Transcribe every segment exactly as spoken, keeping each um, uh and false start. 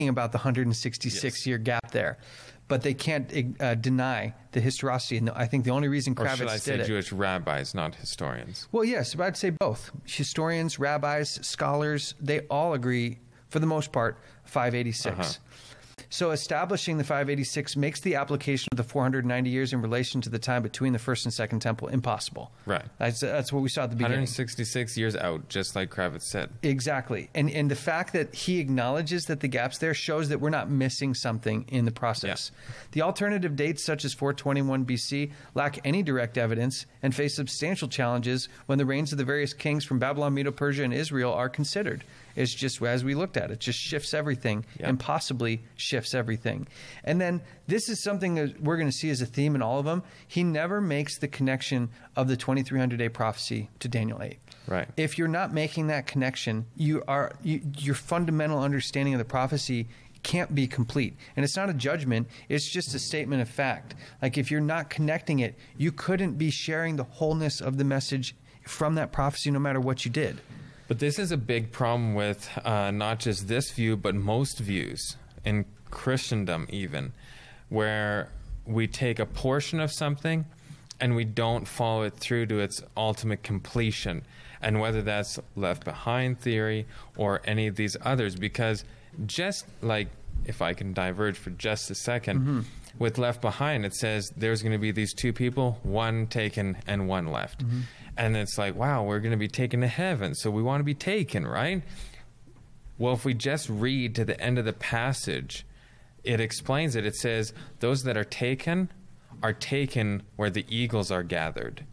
about the one hundred sixty-six year gap there, but they can't uh, deny the historicity. And I think the only reason Kravitz or should I say did it, Jewish rabbis, not historians? Well, yes, but I'd say both. Historians, rabbis, scholars, they all agree, for the most part, five eighty-six. Uh-huh. So establishing the five eighty-six makes the application of the four hundred ninety years in relation to the time between the first and second temple impossible. Right. That's, that's what we saw at the beginning. one hundred sixty-six years out, just like Kravitz said. Exactly. And and the fact that he acknowledges that the gap's there shows that we're not missing something in the process. Yeah. The alternative dates, such as four twenty-one B C, lack any direct evidence and face substantial challenges when the reigns of the various kings from Babylon, Medo-Persia, and Israel are considered. It's just, as we looked at, it just shifts everything yep. and possibly shifts everything. And then this is something that we're going to see as a theme in all of them. He never makes the connection of the twenty-three hundred day prophecy to Daniel eight. Right. If you're not making that connection, you are you, your fundamental understanding of the prophecy can't be complete. And it's not a judgment. It's just a statement of fact. Like if you're not connecting it, you couldn't be sharing the wholeness of the message from that prophecy no matter what you did. But this is a big problem with uh, not just this view, but most views in Christendom even, where we take a portion of something and we don't follow it through to its ultimate completion. And whether that's Left Behind theory or any of these others, because just like, if I can diverge for just a second, mm-hmm. with Left Behind, it says there's going to be these two people, one taken and one left. Mm-hmm. And it's like, wow, we're going to be taken to heaven, so we want to be taken, right? Well, if we just read to the end of the passage, it explains it. It says, those that are taken are taken where the eagles are gathered.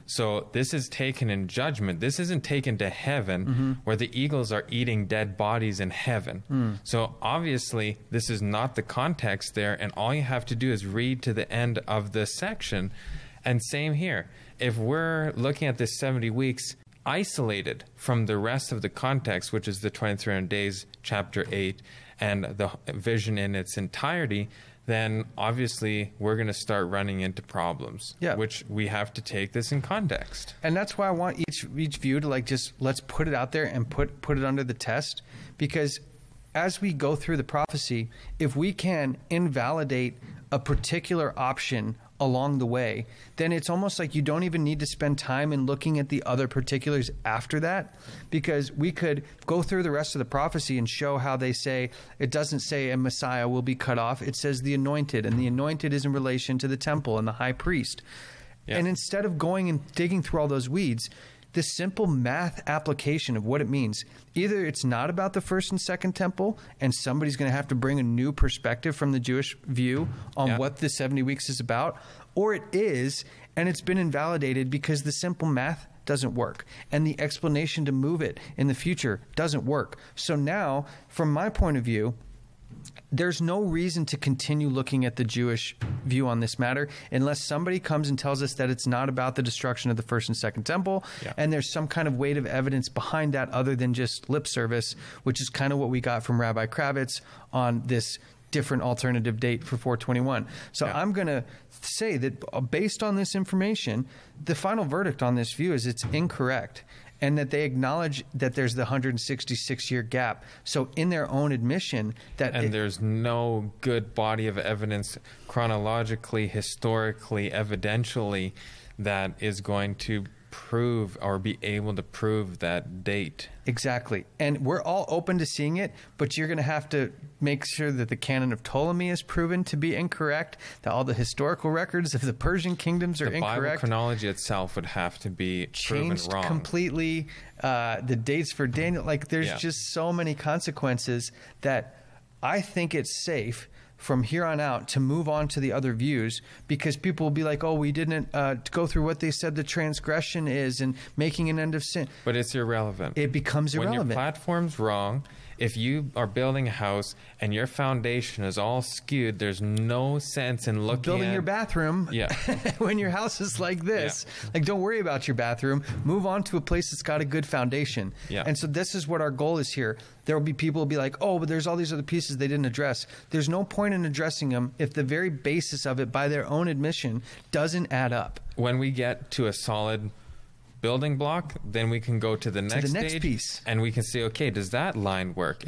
So this is taken in judgment. This isn't taken to heaven mm-hmm. where the eagles are eating dead bodies in heaven. Mm. So obviously, this is not the context there, and all you have to do is read to the end of the section. And same here. If we're looking at this seventy weeks isolated from the rest of the context, which is the twenty-three hundred days, chapter eight, and the vision in its entirety, then obviously we're going to start running into problems, yeah. which we have to take this in context. And that's why I want each each view to like just let's put it out there and put put it under the test, because as we go through the prophecy, if we can invalidate a particular option along the way, then it's almost like you don't even need to spend time in looking at the other particulars after that, because we could go through the rest of the prophecy and show how they say it doesn't say a Messiah will be cut off. It says the anointed, and the anointed is in relation to the temple and the high priest. Yeah. And instead of going and digging through all those weeds, the simple math application of what it means, either it's not about the first and second temple and somebody's going to have to bring a new perspective from the Jewish view on yeah. what the seventy weeks is about, or it is, and it's been invalidated because the simple math doesn't work and the explanation to move it in the future doesn't work. So now, from my point of view, there's no reason to continue looking at the Jewish view on this matter unless somebody comes and tells us that it's not about the destruction of the first and second temple, yeah. and there's some kind of weight of evidence behind that other than just lip service, which is kind of what we got from Rabbi Kravitz on this different alternative date for four twenty-one. So yeah. I'm going to say that based on this information, the final verdict on this view is it's incorrect, and that they acknowledge that there's the one hundred sixty-six year gap. So in their own admission that... And it, there's no good body of evidence chronologically, historically, evidentially that is going to prove or be able to prove that date. Exactly. And we're all open to seeing it, but you're going to have to make sure that the canon of Ptolemy is proven to be incorrect, that all the historical records of the Persian kingdoms are the incorrect. The Bible chronology itself would have to be changed proven wrong. completely. Uh, the dates for Daniel, like there's yeah. just so many consequences that I think it's safe from here on out to move on to the other views, because people will be like, oh, we didn't uh, go through what they said the transgression is and making an end of sin. But it's irrelevant. It becomes irrelevant. When your platform's wrong, if you are building a house and your foundation is all skewed, there's no sense in looking building at... your bathroom yeah. when your house is like this. Yeah. Like, don't worry about your bathroom. Move on to a place that's got a good foundation. Yeah. And so this is what our goal is here. There will be people who will be like, oh, but there's all these other pieces they didn't address. There's no point in addressing them if the very basis of it, by their own admission, doesn't add up. When we get to a solid building block, then we can go to the next, to the next stage piece, and we can say, okay, does that line work?